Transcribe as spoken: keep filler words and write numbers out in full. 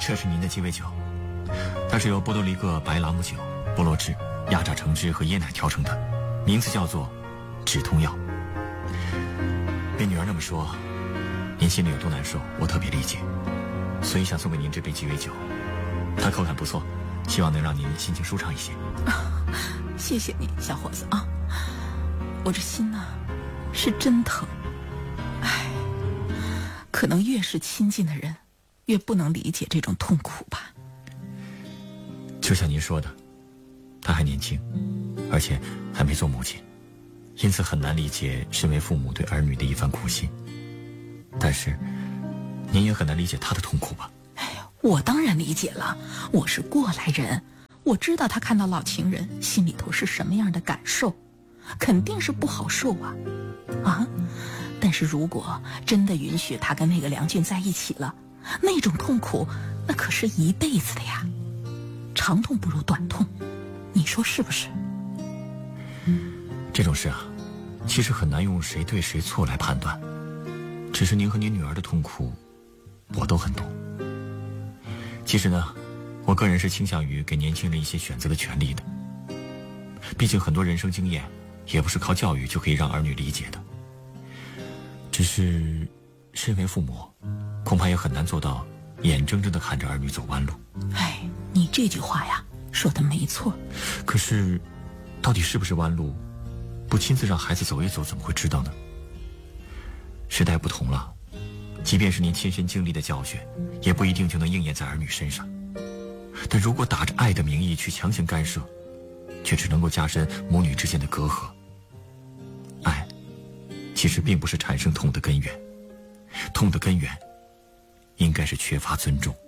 这是您的鸡尾酒，它是由波多黎各白朗姆酒、波洛汁、压榨橙汁和椰奶调成的，名字叫做止痛药。被女儿那么说，您心里有多难受，我特别理解，所以想送给您这杯鸡尾酒，它口感不错，希望能让您心情舒畅一些。 啊，谢谢你，小伙子啊，我这心呢、啊、是真疼。唉，可能越是亲近的人，越不能理解这种痛苦吧。 就像您说的，他还年轻，而且还没做母亲，因此很难理解身为父母对儿女的一番苦心。但是您也很难理解他的痛苦吧？ 哎呀，我当然理解了，我是过来人，我知道他看到老情人心里头是什么样的感受，肯定是不好受啊啊！但是如果真的允许他跟那个梁俊在一起了，那种痛苦那可是一辈子的呀，长痛不如短痛，你说是不是？ 这种事啊，其实很难用谁对谁错来判断，只是您和您女儿的痛苦我都很懂。其实呢，我个人是倾向于给年轻人一些选择的权利的，毕竟很多人生经验也不是靠教育就可以让儿女理解的。只是身为父母，恐怕也很难做到眼睁睁地看着儿女走弯路。 哎，你这句话呀说得没错， 可是到底是不是弯路，不亲自让孩子走一走怎么会知道呢？时代不同了，即便是您亲身经历的教训，也不一定就能应验在儿女身上。但如果打着爱的名义去强行干涉，却只能够加深母女之间的隔阂。爱其实并不是产生痛的根源，痛的根源应该是缺乏尊重。